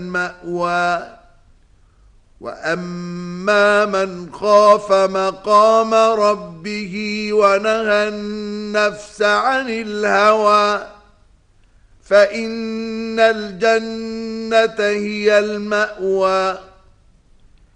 المأوى وأما من خاف مقام ربه ونهى النفس عن الهوى فإن الجنة هي المأوى